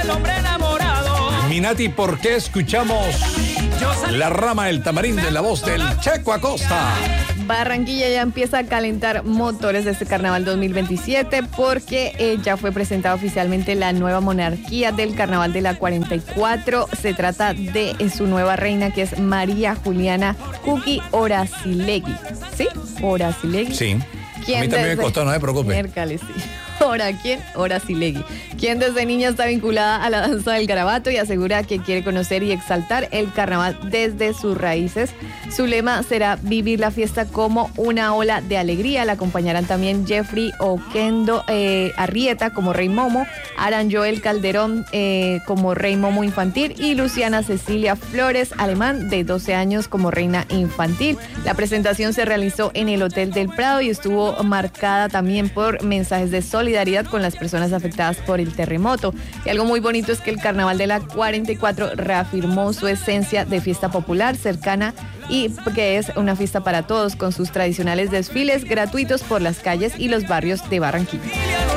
Minati, ¿por qué escuchamos La Rama del Tamarindo en la voz del Checo Acosta? Barranquilla ya empieza a calentar motores de este carnaval 2027 porque ya fue presentada oficialmente la nueva monarquía del carnaval de la 44. Se trata de su nueva reina, que es María Juliana Kuki Orazilegui. ¿Sí? Orazilegui. Sí. A mí también me costó, no se preocupe. Miércoles, sí. Ahora, ¿quién? Orazilegui, quien desde niña está vinculada a la danza del garabato y asegura que quiere conocer y exaltar el carnaval desde sus raíces. Su lema será vivir la fiesta como una ola de alegría. La acompañarán también Jeffrey Oquendo Arrieta como Rey Momo, Aran Joel Calderón como Rey Momo infantil y Luciana Cecilia Flores Alemán, de 12 años, como reina infantil. La presentación se realizó en el Hotel del Prado y estuvo marcada también por mensajes de solidaridad con las personas afectadas por el terremoto. Y algo muy bonito es que el carnaval de la 44 reafirmó su esencia de fiesta popular, cercana y que es una fiesta para todos, con sus tradicionales desfiles gratuitos por las calles y los barrios de Barranquilla.